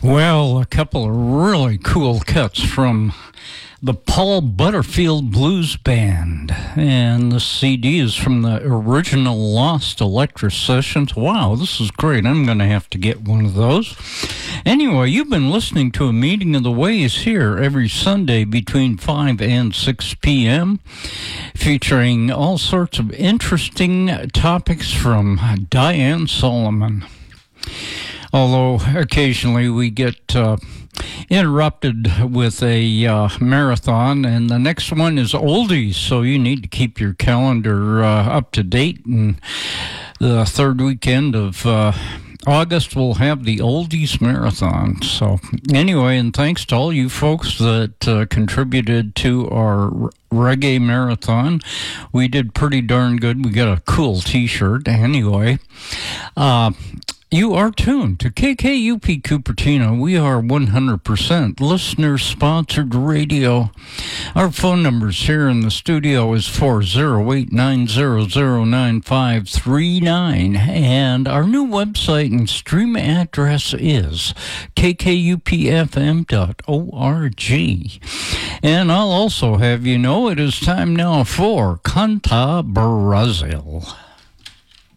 Well, a couple of really cool cuts from the Paul Butterfield Blues Band. And the CD is from the original Lost Electric Sessions. Wow, this is great. I'm going to have to get one of those. Anyway, you've been listening to A Meeting of the Ways here every Sunday between 5 and 6 p.m., featuring all sorts of interesting topics from Diane Solomon. Although occasionally we get interrupted with a marathon, and the next one is oldies, so you need to keep your calendar up to date. And the third weekend of August, we'll have the Oldies Marathon. So anyway, and thanks to all you folks that contributed to our reggae marathon. We did pretty darn good. We got a cool t-shirt. Anyway, you are tuned to KKUP Cupertino. We are 100% listener-sponsored radio. Our phone numbers here in the studio is 408-900-9539. And our new website and stream address is kkupfm.org. And I'll also have you know it is time now for Canta Brazil.